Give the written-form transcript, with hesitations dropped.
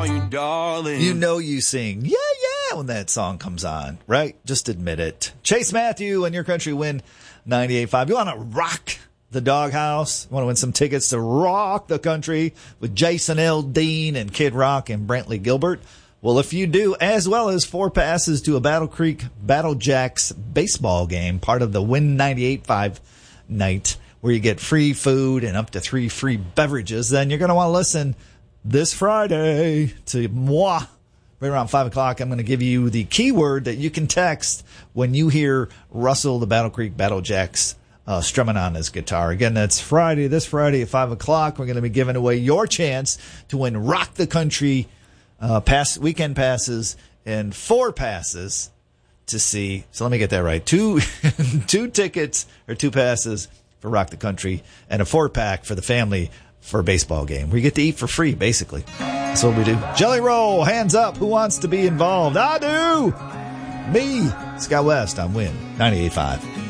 call you darling. You know you sing, yeah, yeah, when that song comes on, right? Just admit it. Chase Matthew and Your Country Win 98.5. You want to rock the Doghouse? Want to win some tickets to Rock the Country with Jason L. Dean and Kid Rock and Brantley Gilbert? Well, if you do, as well as 4 passes to a Battle Creek Battle Jacks baseball game, part of the Win 98.5 night, where you get free food and up to 3 free beverages, then you're going to want to listen this Friday to moi. Right around 5 o'clock, I'm going to give you the keyword that you can text when you hear Russell, the Battle Creek Battle Jacks, strumming on his guitar. Again, that's Friday, this Friday at 5 o'clock. We're going to be giving away your chance to win Rock the Country weekend passes and 4 passes to see. So let me get that right. 2 tickets or 2 passes for Rock the Country and a 4-pack for the family for a baseball game. We get to eat for free, basically. That's what we do. Jelly Roll, hands up. Who wants to be involved? I do. Me, Scott West on Win 98.5.